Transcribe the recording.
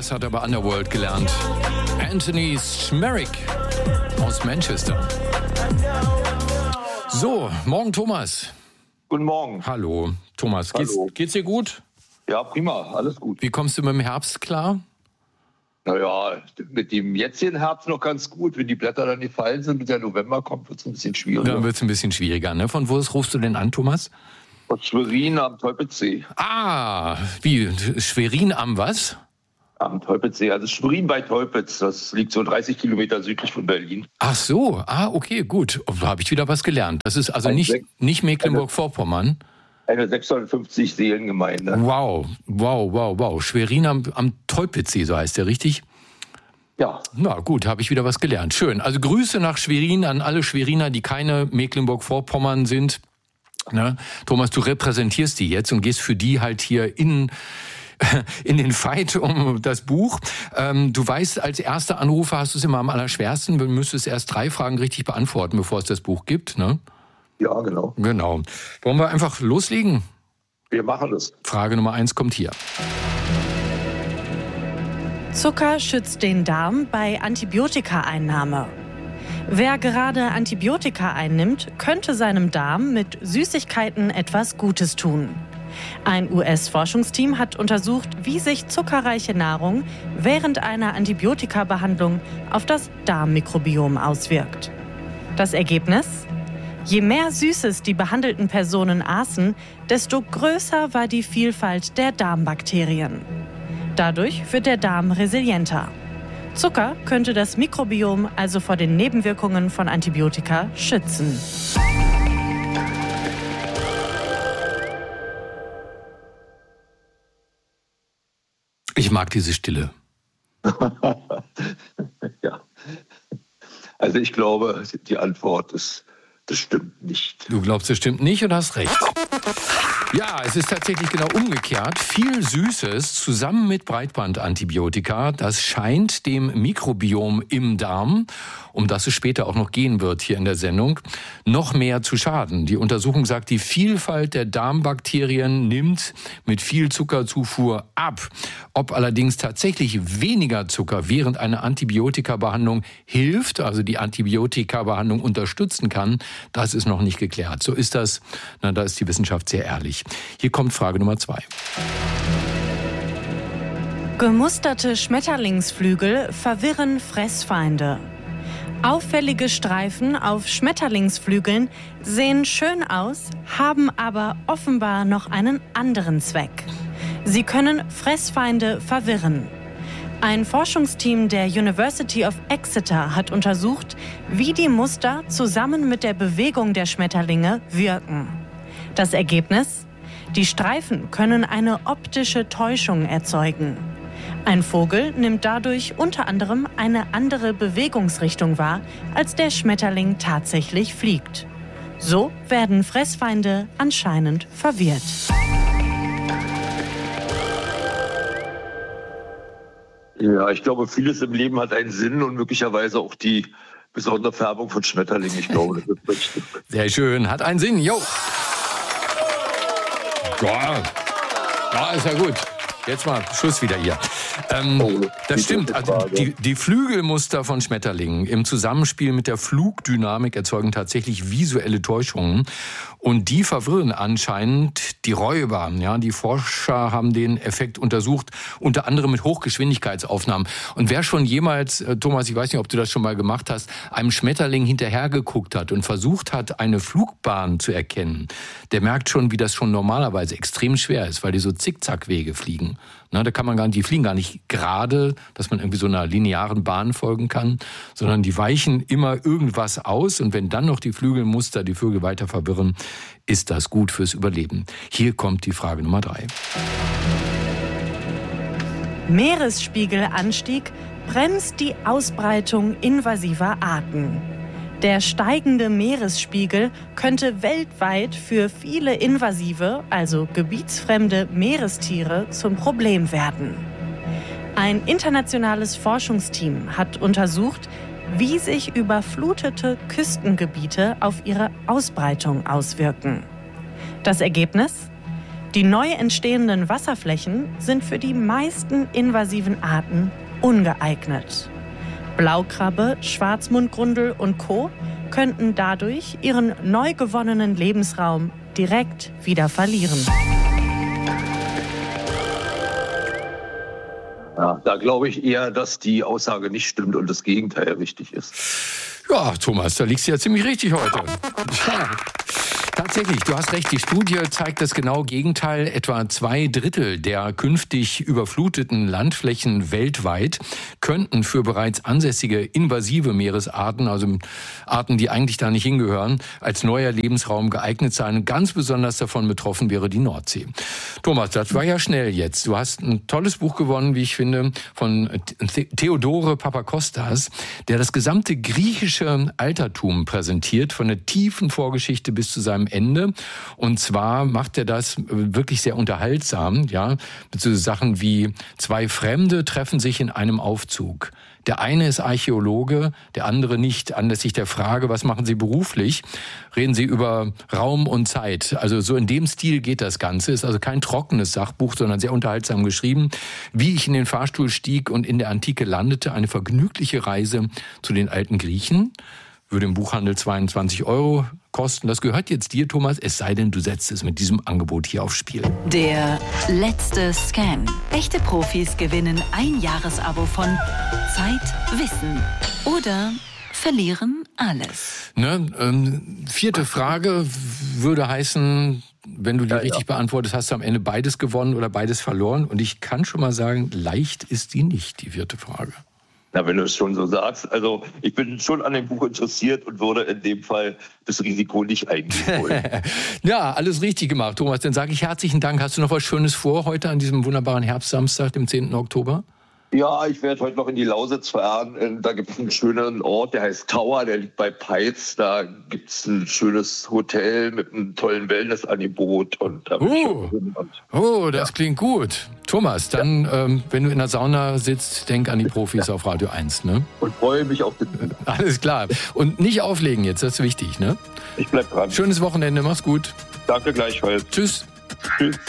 Das hat er bei Underworld gelernt. Anthony Schmerrick aus Manchester. So, morgen Thomas. Guten Morgen. Hallo, Thomas. Hallo. Geht's dir gut? Ja, prima, alles gut. Wie kommst du mit dem Herbst klar? Naja, mit dem jetzigen Herbst noch ganz gut. Wenn die Blätter dann gefallen sind und der November kommt, wird es ein bisschen schwieriger. Dann wird es ein bisschen schwieriger, ne? Von wo rufst du denn an, Thomas? Aus Schwerin am Teupitzsee. Ah, wie? Schwerin am was? Am Teupitzsee, also Schwerin bei Teupitz. Das liegt so 30 Kilometer südlich von Berlin. Ach so, okay, gut. Da habe ich wieder was gelernt. Das ist also nicht Mecklenburg-Vorpommern. Eine 650 Seelengemeinde. Wow. Schwerin am Teupitzsee, so heißt der, richtig? Ja. Na gut, habe ich wieder was gelernt. Schön. Also Grüße nach Schwerin an alle Schweriner, die keine Mecklenburg-Vorpommern sind. Ne? Thomas, du repräsentierst die jetzt und gehst für die halt hier in den Fight um das Buch. Du weißt, als erster Anrufer hast du es immer am allerschwersten. Du müsstest erst 3 Fragen richtig beantworten, bevor es das Buch gibt, ne? Ja, genau. Genau. Wollen wir einfach loslegen? Wir machen das. Frage Nummer 1 kommt hier. Zucker schützt den Darm bei Antibiotikaeinnahme. Wer gerade Antibiotika einnimmt, könnte seinem Darm mit Süßigkeiten etwas Gutes tun. Ein US-Forschungsteam hat untersucht, wie sich zuckerreiche Nahrung während einer Antibiotikabehandlung auf das Darmmikrobiom auswirkt. Das Ergebnis? Je mehr Süßes die behandelten Personen aßen, desto größer war die Vielfalt der Darmbakterien. Dadurch wird der Darm resilienter. Zucker könnte das Mikrobiom also vor den Nebenwirkungen von Antibiotika schützen. Ich mag diese Stille. Ja. Also ich glaube, die Antwort ist, das stimmt nicht. Du glaubst, das stimmt nicht und hast recht. Ja, es ist tatsächlich genau umgekehrt. Viel Süßes zusammen mit Breitbandantibiotika, das scheint dem Mikrobiom im Darm, um das es später auch noch gehen wird hier in der Sendung, noch mehr zu schaden. Die Untersuchung sagt, die Vielfalt der Darmbakterien nimmt mit viel Zuckerzufuhr ab. Ob allerdings tatsächlich weniger Zucker während einer Antibiotikabehandlung hilft, also die Antibiotikabehandlung unterstützen kann, das ist noch nicht geklärt. So ist das, da ist die Wissenschaft sehr ehrlich. Hier kommt Frage Nummer 2. Gemusterte Schmetterlingsflügel verwirren Fressfeinde. Auffällige Streifen auf Schmetterlingsflügeln sehen schön aus, haben aber offenbar noch einen anderen Zweck. Sie können Fressfeinde verwirren. Ein Forschungsteam der University of Exeter hat untersucht, wie die Muster zusammen mit der Bewegung der Schmetterlinge wirken. Das Ergebnis? Die Streifen können eine optische Täuschung erzeugen. Ein Vogel nimmt dadurch unter anderem eine andere Bewegungsrichtung wahr, als der Schmetterling tatsächlich fliegt. So werden Fressfeinde anscheinend verwirrt. Ja, ich glaube, vieles im Leben hat einen Sinn und möglicherweise auch die besondere Färbung von Schmetterlingen. Ich glaube, das ist richtig. Sehr schön, hat einen Sinn, jo. Ja, ist ja gut. Jetzt mal Schluss wieder hier. Das stimmt. Also die Flügelmuster von Schmetterlingen im Zusammenspiel mit der Flugdynamik erzeugen tatsächlich visuelle Täuschungen. Und die verwirren anscheinend die Räuber. Ja, die Forscher haben den Effekt untersucht, unter anderem mit Hochgeschwindigkeitsaufnahmen. Und wer schon jemals, Thomas, ich weiß nicht, ob du das schon mal gemacht hast, einem Schmetterling hinterhergeguckt hat und versucht hat, eine Flugbahn zu erkennen, der merkt schon, wie das schon normalerweise extrem schwer ist, weil die so Zickzackwege fliegen. Na, da kann man die fliegen gar nicht gerade, dass man irgendwie so einer linearen Bahn folgen kann, sondern die weichen immer irgendwas aus. Und wenn dann noch die Flügelmuster die Vögel weiter verwirren, ist das gut fürs Überleben. Hier kommt die Frage Nummer 3. Meeresspiegelanstieg bremst die Ausbreitung invasiver Arten. Der steigende Meeresspiegel könnte weltweit für viele invasive, also gebietsfremde Meerestiere zum Problem werden. Ein internationales Forschungsteam hat untersucht, wie sich überflutete Küstengebiete auf ihre Ausbreitung auswirken. Das Ergebnis? Die neu entstehenden Wasserflächen sind für die meisten invasiven Arten ungeeignet. Blaukrabbe, Schwarzmundgrundel und Co. könnten dadurch ihren neu gewonnenen Lebensraum direkt wieder verlieren. Ja, da glaube ich eher, dass die Aussage nicht stimmt und das Gegenteil richtig ist. Ja, Thomas, da liegst du ja ziemlich richtig heute. Ja. Tatsächlich, du hast recht, die Studie zeigt das genaue Gegenteil. Etwa 2/3 der künftig überfluteten Landflächen weltweit könnten für bereits ansässige invasive Meeresarten, also Arten, die eigentlich da nicht hingehören, als neuer Lebensraum geeignet sein. Und ganz besonders davon betroffen wäre die Nordsee. Thomas, das war ja schnell jetzt. Du hast ein tolles Buch gewonnen, wie ich finde, von Theodore Papakostas, der das gesamte griechische Altertum präsentiert, von der tiefen Vorgeschichte bis zu seinem Ende. Und zwar macht er das wirklich sehr unterhaltsam, ja, mit so Sachen wie 2 Fremde treffen sich in einem Aufzug. Der eine ist Archäologe, der andere nicht. Anlässlich der Frage, was machen Sie beruflich, reden Sie über Raum und Zeit. Also so in dem Stil geht das Ganze. Ist also kein trockenes Sachbuch, sondern sehr unterhaltsam geschrieben. Wie ich in den Fahrstuhl stieg und in der Antike landete, eine vergnügliche Reise zu den alten Griechen. Würde im Buchhandel 22 € kosten. Das gehört jetzt dir, Thomas, es sei denn, du setzt es mit diesem Angebot hier aufs Spiel. Der letzte Scan. Echte Profis gewinnen ein Jahresabo von Zeit, Wissen oder verlieren alles. Ne, 4. Frage würde heißen, wenn du die richtig beantwortest, hast du am Ende beides gewonnen oder beides verloren. Und ich kann schon mal sagen, leicht ist die nicht, die 4. Frage. Na, wenn du es schon so sagst. Also ich bin schon an dem Buch interessiert und würde in dem Fall das Risiko nicht eingehen wollen. Ja, alles richtig gemacht, Thomas. Dann sage ich herzlichen Dank. Hast du noch was Schönes vor heute an diesem wunderbaren Herbstsamstag, dem 10. Oktober? Ja, ich werde heute noch in die Lausitz fahren. Da gibt es einen schönen Ort, der heißt Tower, der liegt bei Peitz. Da gibt es ein schönes Hotel mit einem tollen Wellnessangebot. Und da das klingt gut. Thomas, dann, wenn du in der Sauna sitzt, denk an die Profis auf Radio 1, ne? Und freue mich auf das. Alles klar. Und nicht auflegen jetzt, das ist wichtig, ne? Ich bleib dran. Schönes Wochenende, mach's gut. Danke gleichfalls. Tschüss. Tschüss.